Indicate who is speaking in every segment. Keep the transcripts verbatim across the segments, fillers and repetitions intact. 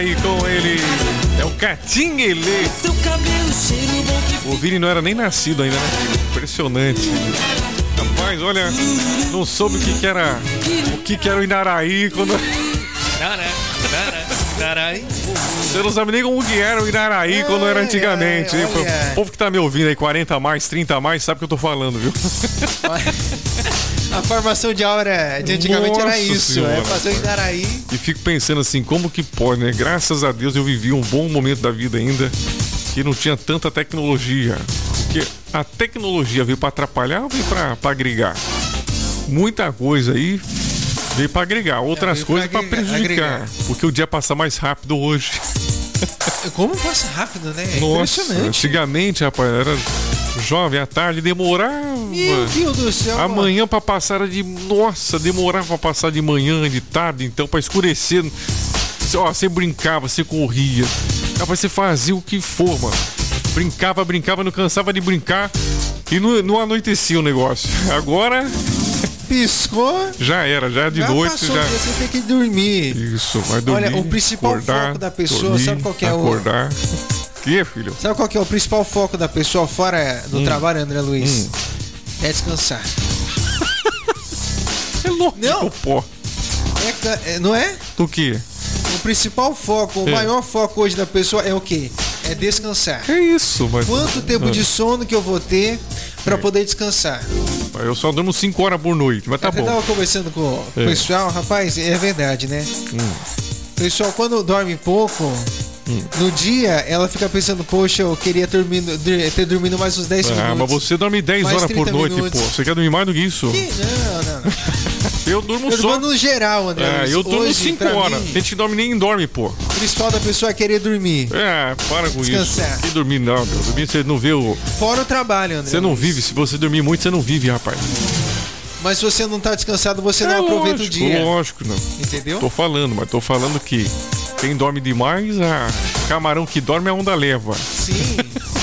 Speaker 1: E com ele é o Catinguele. O Vini não era nem nascido ainda, né? Impressionante. Rapaz, olha, não soube o que, que era o que, que era o Inaraí quando. Você não sabe nem como que era o Inaraí quando era antigamente. Ai, o povo que tá me ouvindo aí, quarenta a mais, trinta a mais, sabe o que eu tô falando, viu?
Speaker 2: A formação de aura de antigamente Nossa era isso, senhora, é fazer o Inaraí.
Speaker 1: E fico pensando assim, como que pode, né? Graças a Deus eu vivi um bom momento da vida ainda, que não tinha tanta tecnologia. Porque a tecnologia veio pra atrapalhar ou veio pra, pra agregar? Muita coisa aí veio pra agregar, outras é, coisas pra, agregar, pra prejudicar. Agregar. Porque o dia passa mais rápido hoje.
Speaker 2: Como passa rápido, né? É
Speaker 1: Nossa, antigamente, rapaz, era jovem à tarde, demorava.
Speaker 2: Meu Deus do céu.
Speaker 1: Amanhã pra passar de. Nossa, demorava pra passar de manhã, de tarde, então pra escurecer. Você, ó, você brincava, você corria. Rapaz, você fazia o que for, mano. Brincava, brincava, não cansava de brincar. E não, não anoitecia o negócio. Agora.
Speaker 2: Piscou.
Speaker 1: Já era, já de
Speaker 2: já
Speaker 1: noite.
Speaker 2: Passou,
Speaker 1: já
Speaker 2: você tem que dormir.
Speaker 1: Isso, vai dormir.
Speaker 2: Olha, o principal acordar, foco da pessoa,
Speaker 1: dormir,
Speaker 2: sabe qual que é
Speaker 1: acordar.
Speaker 2: o.
Speaker 1: Que, filho?
Speaker 2: Sabe qual que é o principal foco da pessoa fora do hum. trabalho, André Luiz? Hum. É descansar.
Speaker 1: É louco,
Speaker 2: não?
Speaker 1: Pô.
Speaker 2: É, não é?
Speaker 1: Do quê?
Speaker 2: O principal foco, o é. maior foco hoje da pessoa é o quê? É descansar.
Speaker 1: É isso, mas...
Speaker 2: Quanto tempo
Speaker 1: ah.
Speaker 2: de sono que eu vou ter pra é. poder descansar?
Speaker 1: Eu só durmo cinco horas por noite, mas tá
Speaker 2: eu
Speaker 1: bom. Eu
Speaker 2: tava conversando com o é. pessoal, rapaz, é verdade, né? Hum. Pessoal, quando dorme pouco... Hum. No dia, ela fica pensando, poxa, eu queria dormindo, ter dormido mais uns dez
Speaker 1: ah,
Speaker 2: minutos.
Speaker 1: Ah, mas você dorme dez horas por noite,
Speaker 2: minutos.
Speaker 1: pô. Você quer dormir mais do que isso?
Speaker 2: Que? Não, não, não.
Speaker 1: Eu durmo
Speaker 2: eu
Speaker 1: só.
Speaker 2: Eu no geral, André.
Speaker 1: É, eu durmo cinco horas. Mim, a gente dorme nem dorme, pô.
Speaker 2: O principal da pessoa é querer dormir.
Speaker 1: É, para com
Speaker 2: Descansar.
Speaker 1: isso. Que dormir não, meu. Dormir você não vê o...
Speaker 2: Fora o trabalho, André.
Speaker 1: Você não vive. Se você dormir muito, você não vive, rapaz.
Speaker 2: Mas se você não tá descansado, você é, não aproveita
Speaker 1: lógico,
Speaker 2: o dia.
Speaker 1: Lógico, não.
Speaker 2: Entendeu?
Speaker 1: Tô falando, mas tô falando que quem dorme demais, a camarão que dorme a onda leva.
Speaker 2: Sim.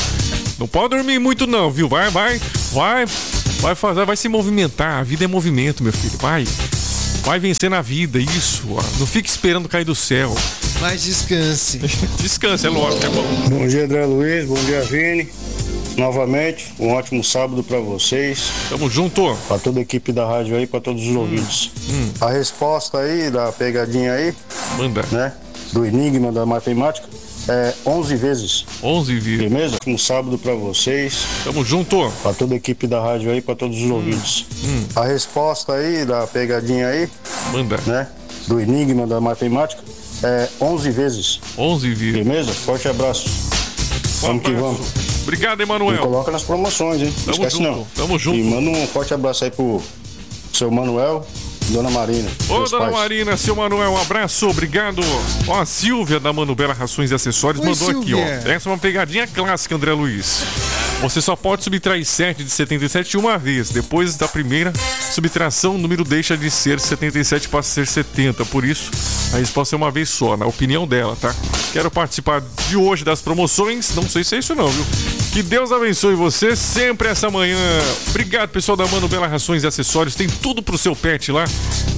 Speaker 1: Não pode dormir muito não, viu? Vai, vai, vai, vai fazer, vai se movimentar. A vida é movimento, meu filho. Vai. Vai vencer na vida, isso. Ó. Não fique esperando cair do céu.
Speaker 2: Mas descanse.
Speaker 1: Descanse, é lógico, é bom.
Speaker 3: Bom dia, André Luiz. Bom dia, Vini. Novamente, um ótimo sábado pra vocês.
Speaker 1: Tamo junto.
Speaker 3: Pra toda a equipe da rádio aí, pra todos os hum. ouvintes. Hum. A resposta aí, da pegadinha aí.
Speaker 1: Manda.
Speaker 3: Né? Do enigma da matemática. É onze vezes.
Speaker 1: onze vezes.
Speaker 3: Beleza? Um sábado pra vocês.
Speaker 1: Tamo junto.
Speaker 3: Pra toda a equipe da rádio aí, pra todos os hum. ouvintes. Hum. A resposta aí, da pegadinha aí.
Speaker 1: Manda.
Speaker 3: Né? Do enigma da matemática. É onze vezes.
Speaker 1: onze vezes.
Speaker 3: Beleza? Forte abraço. Vamos que vamos.
Speaker 1: Obrigado, Emanuel.
Speaker 3: E coloca nas promoções, hein? Não esquece
Speaker 1: junto,
Speaker 3: não.
Speaker 1: Tamo junto.
Speaker 3: E manda um forte abraço aí pro seu Manuel e Dona Marina.
Speaker 1: Ô, Dona pais. Marina, seu Manuel, um abraço, obrigado. Ó, a Silvia da Mano Bela Rações e Acessórios Oi, mandou Silvia. Aqui, ó. Essa é uma pegadinha clássica, André Luiz. Você só pode subtrair sete de setenta e sete uma vez. Depois da primeira subtração, o número deixa de ser setenta e sete para ser setenta. Por isso, a resposta é uma vez só, na opinião dela, tá? Quero participar de hoje das promoções. Não sei se é isso não, viu? Que Deus abençoe você sempre essa manhã. Obrigado, pessoal da Mano Bela Rações e Acessórios. Tem tudo pro seu pet lá.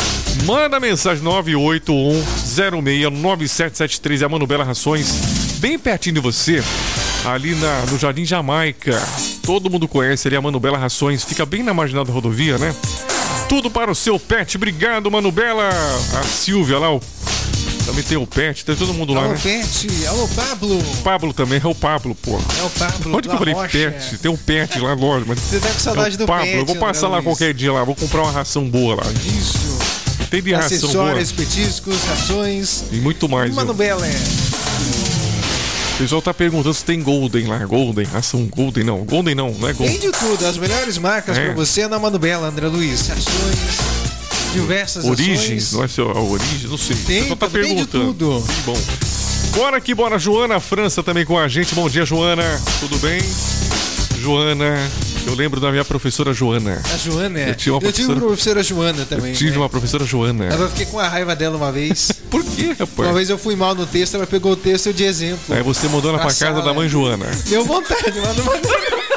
Speaker 1: Manda mensagem nove oito um zero seis nove sete sete três. É a Mano Bela Rações, bem pertinho de você. Ali na, no Jardim Jamaica. Todo mundo conhece ali a Mano Bela Rações. Fica bem na marginal da rodovia, né? Tudo para o seu pet. Obrigado, Mano Bela. A Silvia lá, o... também tem o pet. Tem todo mundo lá,
Speaker 2: alô,
Speaker 1: né?
Speaker 2: Pet. Alô, Pablo.
Speaker 1: Pablo também. É o Pablo, pô.
Speaker 2: É o Pablo.
Speaker 1: Onde que eu falei
Speaker 2: Rocha.
Speaker 1: pet? Tem um pet lá, lógico. Mas
Speaker 2: você tá com saudade
Speaker 1: é
Speaker 2: do
Speaker 1: Pablo.
Speaker 2: pet.
Speaker 1: Eu vou passar lá qualquer dia lá. Vou comprar uma ração boa lá.
Speaker 2: Isso.
Speaker 1: Tem de ração boa.
Speaker 2: Acessórios, petiscos, rações.
Speaker 1: E muito mais.
Speaker 2: Mano Bela.
Speaker 1: O pessoal tá perguntando se tem Golden lá. Golden, ração Golden não. Golden não, não é Golden.
Speaker 2: Tem de tudo, as melhores marcas é. pra você na Mano Bela, André Luiz. Rações, diversas
Speaker 1: Origens,
Speaker 2: ações.
Speaker 1: não é seu, a origem, não sei.
Speaker 2: Tem,
Speaker 1: o pessoal tá perguntando.
Speaker 2: Tem de tudo.
Speaker 1: Que bom. Bora aqui, bora. Joana França também com a gente. Bom dia, Joana. Tudo bem? Joana, eu lembro da minha professora Joana.
Speaker 2: A Joana?
Speaker 1: Eu, tinha uma
Speaker 2: eu
Speaker 1: professora...
Speaker 2: tive uma professora Joana também.
Speaker 1: Eu tive
Speaker 2: né?
Speaker 1: uma professora Joana.
Speaker 2: Eu fiquei com a raiva dela uma vez.
Speaker 1: Por quê, rapaz?
Speaker 2: Uma vez eu fui mal no texto, ela pegou o texto de exemplo.
Speaker 1: Aí você mandou ela pra casa sala. da mãe Joana.
Speaker 2: Deu vontade, mas não mandou.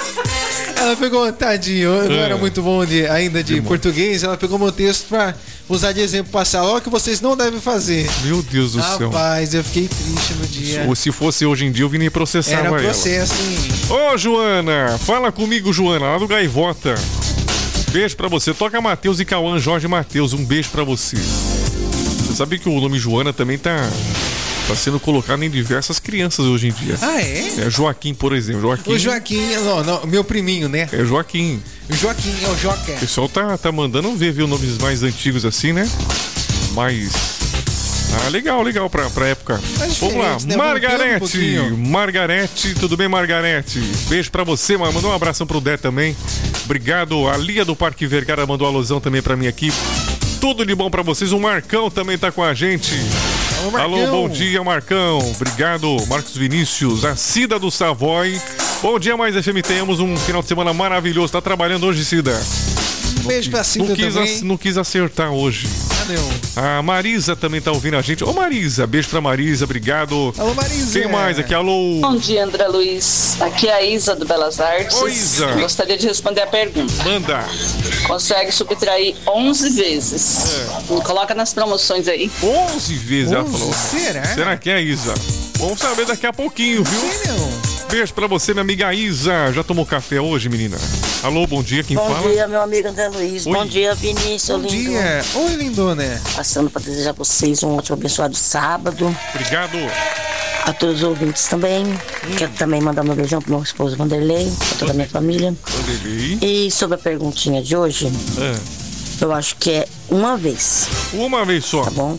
Speaker 2: Ela pegou, tadinho, eu não é. era muito bom de, ainda de, de português, ela pegou meu texto pra usar de exemplo pra sala. Olha o que vocês não devem fazer.
Speaker 1: Meu Deus do
Speaker 2: Rapaz,
Speaker 1: céu.
Speaker 2: Rapaz, eu fiquei triste no dia.
Speaker 1: Ou se fosse hoje em dia, eu vinha processar ela.
Speaker 2: Era processo, hein?
Speaker 1: Ô, Joana, fala comigo, Joana, lá do Gaivota. Beijo pra você. Toca Matheus e Cauã, Jorge Matheus, um beijo pra você. Você sabe que o nome Joana também tá... Tá sendo colocado em diversas crianças hoje em dia.
Speaker 2: Ah, é?
Speaker 1: É Joaquim, por exemplo. Joaquim.
Speaker 2: O Joaquim, não, não, meu priminho, né?
Speaker 1: É Joaquim.
Speaker 2: O Joaquim, é o Joca.
Speaker 1: O pessoal tá, tá mandando ver, viu, nomes mais antigos assim, né? Mas... Ah, legal, legal pra, pra época. Vamos lá, né? Margarete. Um Margarete, tudo bem, Margarete? Beijo pra você, mano. Mandou um abração pro Dé também. Obrigado. A Lia do Parque Vergara mandou alusão também pra mim aqui. Tudo de bom pra vocês. O Marcão também tá com a gente. Alô, Alô, bom dia, Marcão. Obrigado, Marcos Vinícius. A Cida do Savoy. Bom dia, Mais F M. Tenhamos um final de semana maravilhoso. Tá trabalhando hoje, Cida?
Speaker 2: Um beijo pra Cida
Speaker 1: não quis,
Speaker 2: também.
Speaker 1: Não quis acertar hoje.
Speaker 2: Ah,
Speaker 1: a Marisa também tá ouvindo a gente. Ô, Marisa, beijo pra Marisa, obrigado.
Speaker 2: Alô, Marisa.
Speaker 1: Quem mais aqui? Alô.
Speaker 4: Bom dia, André Luiz. Aqui é a Isa do Belas Artes.
Speaker 1: Oi, Isa.
Speaker 4: Gostaria de responder a pergunta.
Speaker 1: Manda.
Speaker 4: Consegue subtrair onze vezes. É. Coloca nas promoções aí.
Speaker 1: onze vezes, onze? Ela falou.
Speaker 2: Será?
Speaker 1: Será que é, Isa? Vamos saber daqui a pouquinho, viu?
Speaker 2: Sim, não.
Speaker 1: Beijo pra você, minha amiga Isa. Já tomou café hoje, menina? Alô, bom dia, quem
Speaker 5: bom
Speaker 1: fala?
Speaker 5: Bom dia, meu amigo André Luiz.
Speaker 1: Oi.
Speaker 5: Bom dia, Vinícius.
Speaker 2: Bom lindo. dia. Oi, lindona.
Speaker 5: Passando para desejar a vocês um ótimo abençoado sábado.
Speaker 1: Obrigado.
Speaker 5: A todos os ouvintes também. Hum. Quero também mandar meu beijão pro meu esposo Vanderlei, pra toda a minha família.
Speaker 1: Vanderlei.
Speaker 5: E sobre a perguntinha de hoje, é. eu acho que é uma vez.
Speaker 1: Uma vez só?
Speaker 5: Tá bom?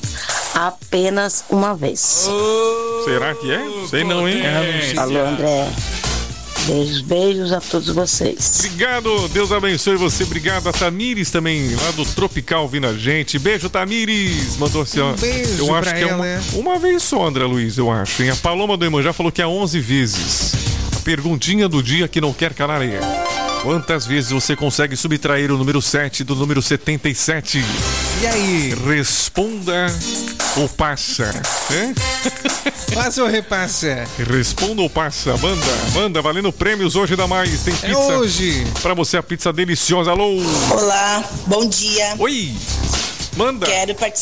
Speaker 5: Apenas uma vez.
Speaker 1: Oh, será que é? Sei não, hein?
Speaker 5: É, Alô, André. Beijos, beijos a todos vocês.
Speaker 1: Obrigado, Deus abençoe você. Obrigado a Tamires também, lá do Tropical, vindo a gente. Beijo, Tamires. Mandou assim, ó.
Speaker 2: Um beijo
Speaker 1: eu acho
Speaker 2: pra
Speaker 1: que
Speaker 2: ela,
Speaker 1: é uma,
Speaker 2: né?
Speaker 1: uma vez só, André Luiz, eu acho. Hein? A Paloma do Emanjá falou que é onze vezes. A perguntinha do dia que não quer calar é: quantas vezes você consegue subtrair o número sete do número setenta e sete?
Speaker 2: E aí?
Speaker 1: Responda ou passa? É?
Speaker 2: Passa ou repassa?
Speaker 1: Responda ou passa? Manda, manda, valendo prêmios hoje da Mais. Tem pizza.
Speaker 2: É hoje.
Speaker 1: Pra você, a pizza deliciosa. Alô?
Speaker 6: Olá, bom dia.
Speaker 1: Oi, manda.
Speaker 6: Quero participar